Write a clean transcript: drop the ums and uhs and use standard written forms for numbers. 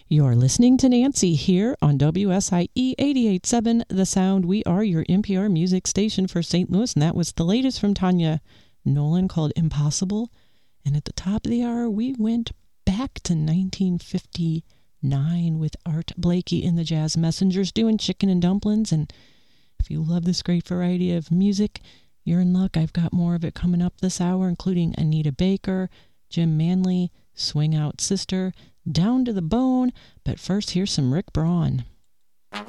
You're listening to Nancy here on WSIE 88.7 The Sound. We are your NPR music station for St. Louis, and that was the latest from Tanya Nolan called Impossible. And at the top of the hour, we went back to 1959 with Art Blakey and the Jazz Messengers doing Chicken and Dumplings. And if you love this great variety of music, you're in luck. I've got more of it coming up this hour, including Anita Baker, Jim Manley, Swing Out Sister, Down to the Bone. But first, here's some Rick Braun.